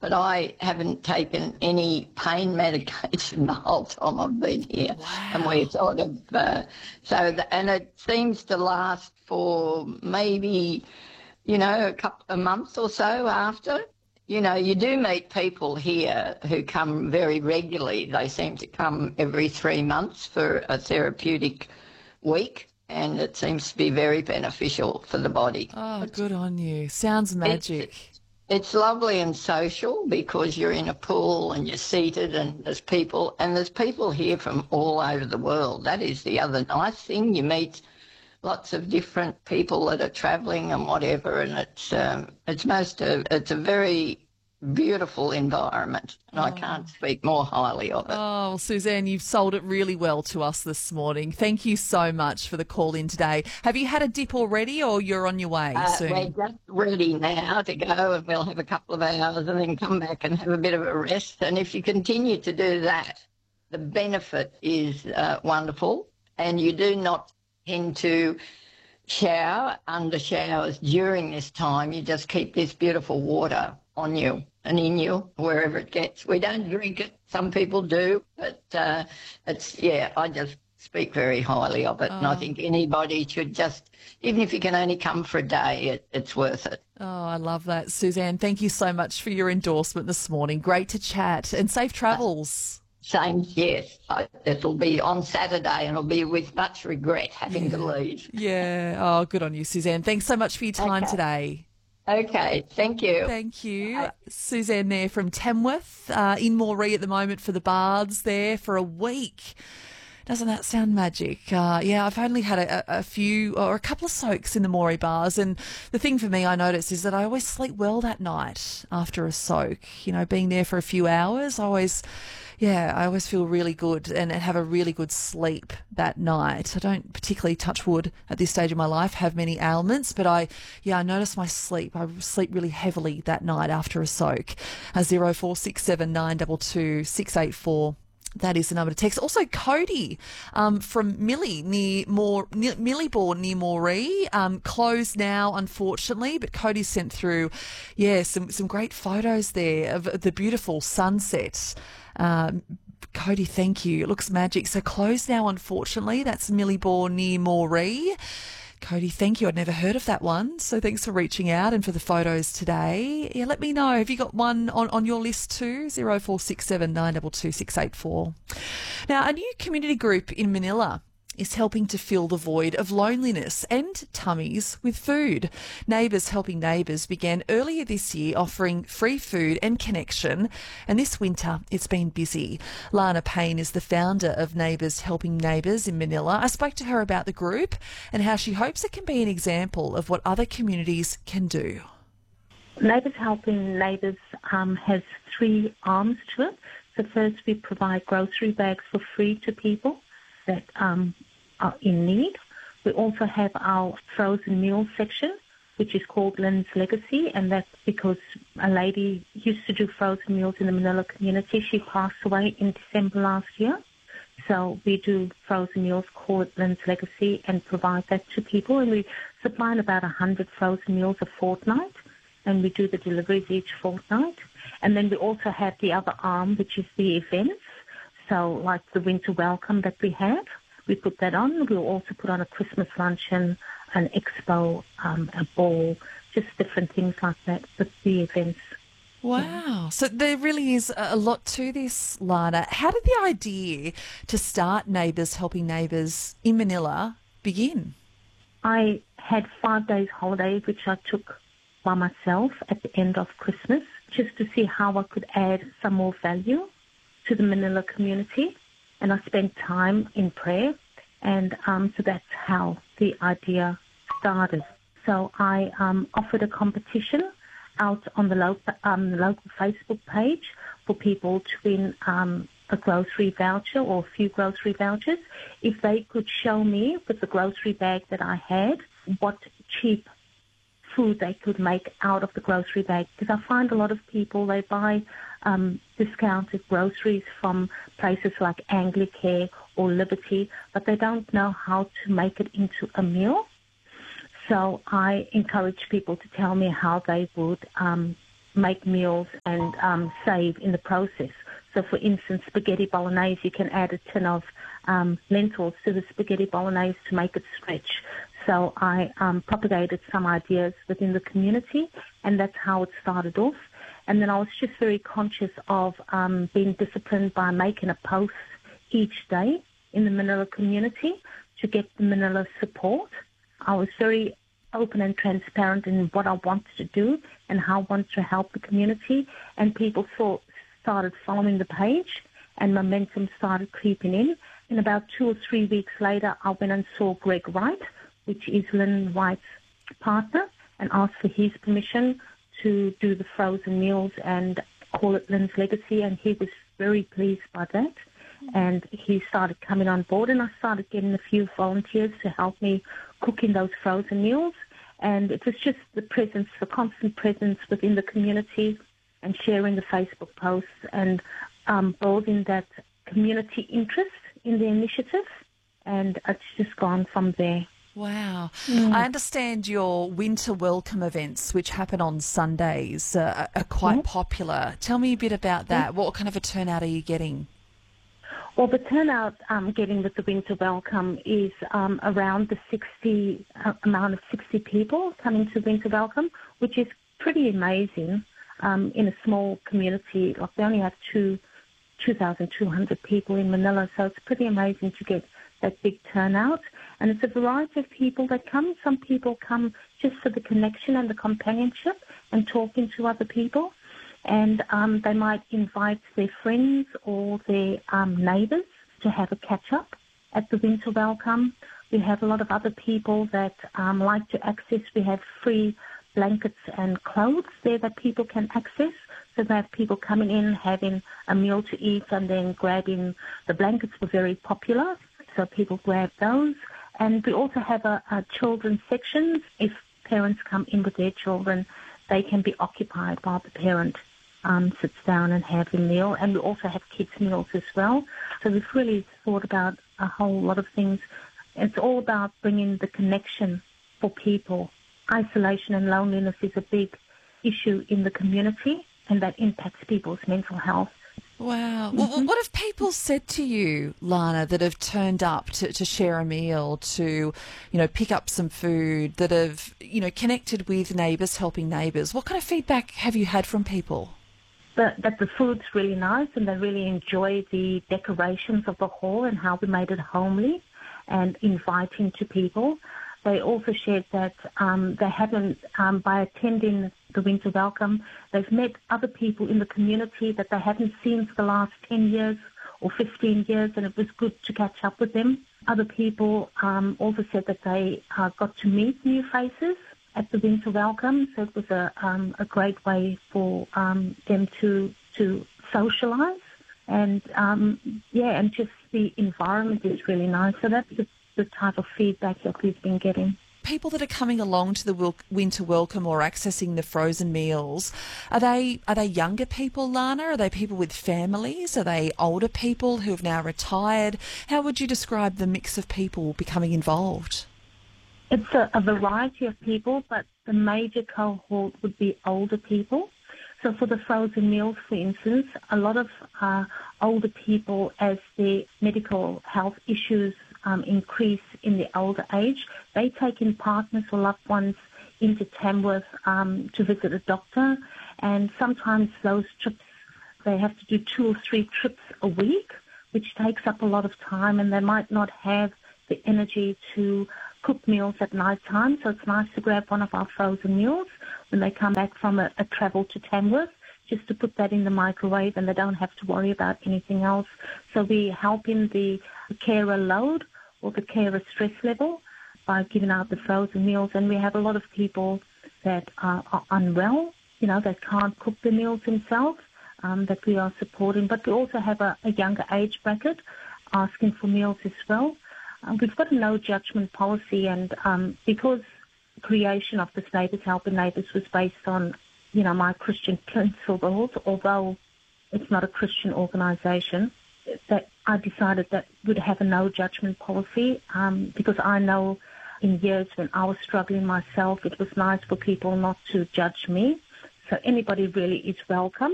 but I haven't taken any pain medication the whole time I've been here. And we're Wow. sort of, and it seems to last for maybe, a couple of months or so after. You do meet people here who come very regularly. They seem to come every 3 months for a therapeutic week, and it seems to be very beneficial for the body. Oh, good on you. Sounds It's magic. it's lovely and social because you're in a pool and you're seated and there's people here from all over the world. That is the other nice thing. You meet lots of different people that are travelling and whatever, and it's a very beautiful environment, and I can't speak more highly of it. Oh, well, Suzanne, you've sold it really well to us this morning. Thank you so much for the call in today. Have you had a dip already or you're on your way We're soon? just ready now to go, and we'll have a couple of hours and then come back and have a bit of a rest. And if you continue to do that, the benefit is wonderful, and you do not tend to shower under showers during this time. You just keep this beautiful water on you and in you wherever it gets. We don't drink it. Some people do, but I just speak very highly of it. And I think anybody should just, even if you can only come for a day, it's worth it. Oh, I love that. Suzanne, thank you so much for your endorsement this morning. Great to chat and safe travels. Same, yes. It'll be on Saturday and it'll be with much regret having to leave. Yeah. Oh, good on you, Suzanne. Thanks so much for your time Okay. today. Okay, thank you. Thank you. Suzanne there from Tamworth, in Moree at the moment for the Bards there for a week. Doesn't that sound magic? I've only had a few or a couple of soaks in the Moree bars, and the thing for me I notice is that I always sleep well that night after a soak. Being there for a few hours, I always feel really good and have a really good sleep that night. I don't particularly, touch wood at this stage of my life, have many ailments, but I notice my sleep. I sleep really heavily that night after a soak. 0467 922 684. That is the number to text. Also, Cody from Millibore near Moree, closed now, unfortunately, but Cody sent through, some great photos there of the beautiful sunset. Cody, thank you. It looks magic. So closed now, unfortunately. That's Millibore near Moree. Cody, thank you. I'd never heard of that one. So thanks for reaching out and for the photos today. Yeah, let me know. Have you got one on your list too? 0467 922 684. Now, a new community group in Manila is helping to fill the void of loneliness and tummies with food. Neighbours Helping Neighbours began earlier this year offering free food and connection, and this winter it's been busy. Lana Payne is the founder of Neighbours Helping Neighbours in Manila. I spoke to her about the group and how she hopes it can be an example of what other communities can do. Neighbours Helping Neighbours has three arms to it. So first we provide grocery bags for free to people that are in need. We also have our frozen meal section, which is called Lynn's Legacy, and that's because a lady used to do frozen meals in the Manila community. She passed away in December last year. So we do frozen meals called Lynn's Legacy and provide that to people. And we supply about 100 frozen meals a fortnight, and we do the deliveries each fortnight. And then we also have the other arm, which is the events. So like the winter welcome that we have, we put that on. We'll also put on a Christmas luncheon, an expo, a ball, just different things like that with the events. Wow. So there really is a lot to this, Lana. How did the idea to start Neighbours Helping Neighbours in Manila begin? I had 5 days holiday, which I took by myself at the end of Christmas, just to see how I could add some more value to the Manila community, and I spent time in prayer, and so that's how the idea started. So I offered a competition out on the local Facebook page for people to win a grocery voucher or a few grocery vouchers if they could show me with the grocery bag that I had what cheap food they could make out of the grocery bag, because I find a lot of people, they buy discounted groceries from places like Anglicare or Liberty, but they don't know how to make it into a meal. So I encourage people to tell me how they would make meals and save in the process. So, for instance, spaghetti bolognese, you can add a tin of lentils to the spaghetti bolognese to make it stretch. So I propagated some ideas within the community, and that's how it started off. And then I was just very conscious of being disciplined by making a post each day in the Manila community to get the Manila support. I was very open and transparent in what I wanted to do and how I wanted to help the community, and people started following the page, and momentum started creeping in. And about 2 or 3 weeks later, I went and saw Greg Wright, which is Lynn White's partner, and asked for his permission to do the frozen meals and call it Lynn's Legacy, and he was very pleased by that. And he started coming on board, and I started getting a few volunteers to help me cooking those frozen meals. And it was just the constant presence within the community and sharing the Facebook posts and building that community interest in the initiative. And it's just gone from there. Wow. I understand your winter welcome events, which happen on Sundays, are quite popular. Tell me a bit about that. What kind of a turnout are you getting? Well, the turnout I'm getting with the winter welcome is around the amount of 60 people coming to winter welcome, which is pretty amazing in a small community. Like, they only have 2,200 people in Manila, so it's pretty amazing to get that big turnout. And it's a variety of people that come. Some people come just for the connection and the companionship and talking to other people. And they might invite their friends or their neighbours to have a catch-up at the winter welcome. We have a lot of other people that like to access. We have free blankets and clothes there that people can access. So they have people coming in, having a meal to eat, and then grabbing the blankets were very popular, so people grab those. And we also have a children's section. If parents come in with their children, they can be occupied while the parent sits down and have a meal. And we also have kids' meals as well. So we've really thought about a whole lot of things. It's all about bringing the connection for people. Isolation and loneliness is a big issue in the community, and that impacts people's mental health. Wow. Well, what have people said to you, Lana, that have turned up to share a meal, to, pick up some food, that have, connected with neighbours, helping neighbours? What kind of feedback have you had from people? That the food's really nice, and they really enjoy the decorations of the hall and how we made it homely and inviting to people. They also shared that they haven't, by attending the winter welcome, they've met other people in the community that they haven't seen for the last 10 years or 15 years, and it was good to catch up with them. Other people also said that they got to meet new faces at the winter welcome, so it was a great way for them to socialise. And, and just the environment is really nice. So that's the type of feedback that we've been getting. People that are coming along to the winter welcome or accessing the frozen meals, are they younger people, Lana? Are they people with families? Are they older people who have now retired? How would you describe the mix of people becoming involved? It's a variety of people, but the major cohort would be older people. So for the frozen meals, for instance, a lot of older people, as their medical health issues increase in the older age, they take in partners or loved ones into Tamworth to visit a doctor. And sometimes those trips, they have to do 2 or 3 trips a week, which takes up a lot of time, and they might not have the energy to cook meals at night time. So it's nice to grab one of our frozen meals when they come back from a travel to Tamworth, just to put that in the microwave, and they don't have to worry about anything else. So we help in the carer load or the carer stress level by giving out the frozen meals. And we have a lot of people that are unwell, that can't cook the meals themselves, that we are supporting. But we also have a younger age bracket asking for meals as well. We've got a no judgment policy, and because the creation of this Neighbours Helping Neighbours was based on, my Christian principles, although it's not a Christian organisation, that I decided that we'd have a no judgment policy, because I know in years when I was struggling myself, it was nice for people not to judge me. So anybody really is welcome.